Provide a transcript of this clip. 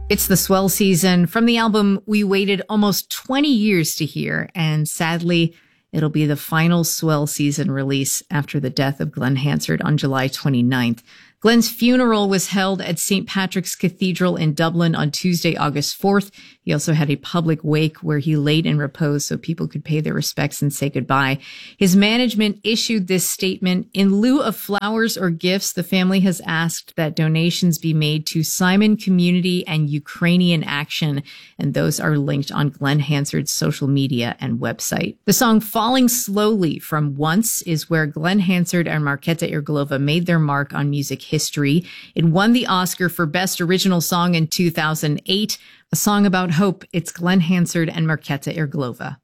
It's the swell season from the album we waited almost 20 years to hear, and sadly, it'll be the final swell season release after the death of Glen Hansard on July 29th. Glen's funeral was held at St. Patrick's Cathedral in Dublin on Tuesday, August 4th. He also had a public wake where he laid in repose so people could pay their respects and say goodbye. His management issued this statement. In lieu of flowers or gifts, the family has asked that donations be made to Simon Community and Ukrainian Action, and those are linked on Glen Hansard's social media and website. The song Falling Slowly from Once is where Glen Hansard and Markéta Irglova made their mark on music history. It won the Oscar for Best Original Song in 2008. A song about hope. It's Glen Hansard and Markéta Irglova.